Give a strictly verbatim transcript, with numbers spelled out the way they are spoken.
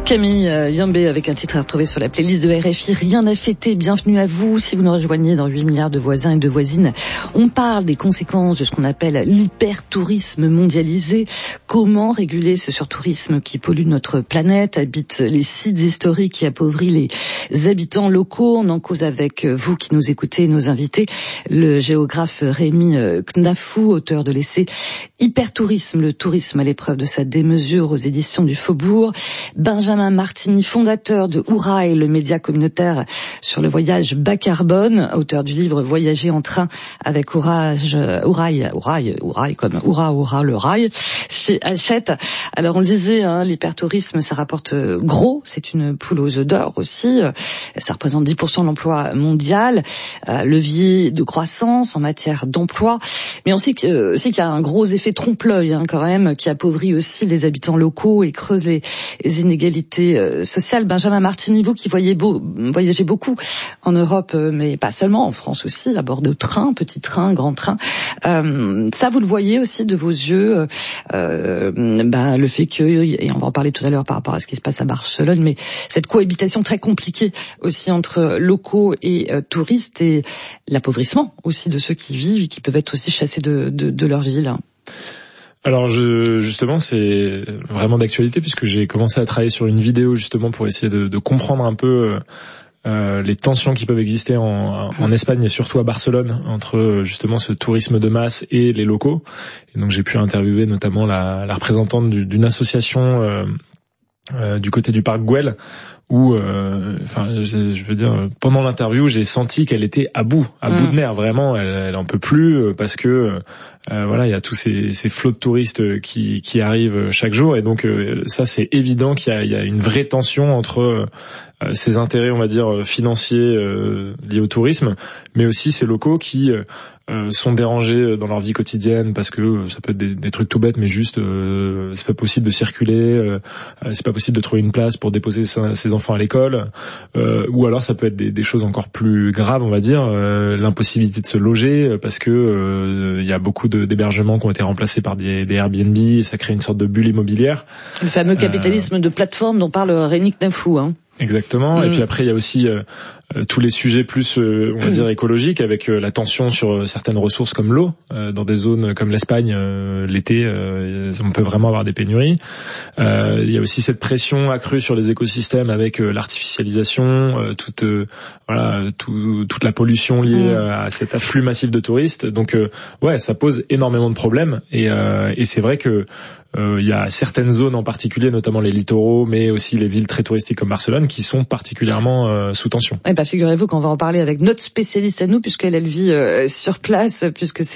Camille Yambé avec un titre à retrouver sur la playlist de R F I. Rien à fêter. Bienvenue à vous. Si vous nous rejoignez dans huit milliards de voisins et de voisines, on parle des conséquences de ce qu'on appelle l'hypertourisme mondialisé. Comment réguler ce surtourisme qui pollue notre planète, habite les sites historiques qui appauvrit les habitants locaux? On en cause avec vous qui nous écoutez, nos invités. Le géographe Rémi Knafou, auteur de l'essai Hypertourisme, le tourisme à l'épreuve de sa démesure aux éditions du Faubourg. Benjamin Martini, fondateur de Ourail, le média communautaire sur le voyage bas carbone, auteur du livre Voyager en train avec Ourage, Ourail, Ourail, Ourail comme Oura, Oura, le rail, chez Hachette. Alors on le disait, hein, l'hypertourisme, ça rapporte gros, c'est une poule aux œufs d'or aussi, ça représente dix pour cent de l'emploi mondial, euh, levier de croissance en matière d'emploi, mais on sait que, aussi qu'il y a un gros effet trompe-l'œil hein, quand même, qui appauvrit aussi les habitants locaux et creuse les, les inégalités sociales. Benjamin Martini, vous qui voyez beau, voyagez beaucoup en Europe, mais pas seulement, en France aussi, à bord de trains, petits trains, grands trains, euh, ça vous le voyez aussi de vos yeux, euh, bah, le fait que, et on va en parler tout à l'heure par rapport à ce qui se passe à Barcelone, mais cette cohabitation très compliquée aussi entre locaux et euh, touristes et l'appauvrissement aussi de ceux qui vivent et qui peuvent être aussi chassés de, de, de leur ville. Alors je, justement, c'est vraiment d'actualité puisque j'ai commencé à travailler sur une vidéo justement pour essayer de, de comprendre un peu euh, les tensions qui peuvent exister en, en Espagne et surtout à Barcelone entre justement ce tourisme de masse et les locaux. Et donc j'ai pu interviewer notamment la, la représentante du, d'une association euh, euh, du côté du parc Güell, où, euh, enfin, je, je veux dire, pendant l'interview, j'ai senti qu'elle était à bout, à mmh. bout de nerfs, vraiment. Elle, elle en peut plus parce que, euh, voilà, il y a tous ces, ces flots de touristes qui, qui arrivent chaque jour, et donc euh, ça, c'est évident qu'il y a, il y a une vraie tension entre euh, ces intérêts, on va dire, financiers euh, liés au tourisme, mais aussi ces locaux qui euh, Euh, sont dérangés dans leur vie quotidienne parce que euh, ça peut être des, des trucs tout bêtes, mais juste euh, c'est pas possible de circuler, euh, c'est pas possible de trouver une place pour déposer sa, ses enfants à l'école, euh, ou alors ça peut être des, des choses encore plus graves, on va dire, euh, l'impossibilité de se loger parce que il euh, y a beaucoup de, d'hébergements qui ont été remplacés par des, des Airbnb, et ça crée une sorte de bulle immobilière. Le fameux capitalisme euh, de plateforme dont parle Rémi Knafou, hein. Exactement. Mmh. Et puis après, il y a aussi euh, euh, tous les sujets plus, euh, on va dire, écologiques, avec euh, la tension sur euh, certaines ressources comme l'eau. Euh, dans des zones comme l'Espagne, euh, l'été, euh, on peut vraiment avoir des pénuries. Euh, il y a aussi cette pression accrue sur les écosystèmes avec euh, l'artificialisation, euh, toute, euh, voilà, tout, toute la pollution liée mmh. à cet afflux massif de touristes. Donc, euh, ouais, ça pose énormément de problèmes. Et, euh, et c'est vrai que euh, il y a certaines zones en particulier, notamment les littoraux, mais aussi les villes très touristiques comme Barcelone, qui sont particulièrement euh, sous tension. Eh ben, figurez-vous qu'on va en parler avec notre spécialiste à nous, puisqu'elle elle vit euh, sur place, puisque c'est